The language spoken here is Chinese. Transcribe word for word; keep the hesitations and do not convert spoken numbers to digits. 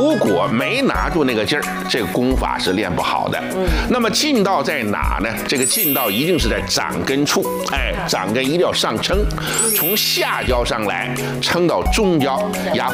如果没拿住那个劲儿，这个功法是练不好的。嗯，那么劲道在哪呢？这个劲道一定是在掌根处，哎，掌根一定要上撑，从下焦上来撑到中焦，牙